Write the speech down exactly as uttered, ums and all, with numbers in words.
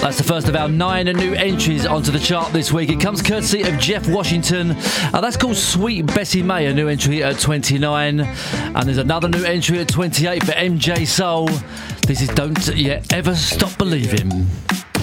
That's the first of our nine new entries onto the chart this week. It comes courtesy of Jeff Washington. Uh, that's called Sweet Bessie May, a new entry at twenty-nine. And there's another new entry at twenty-eight for M J Soul. This is Don't You Ever Stop Believing.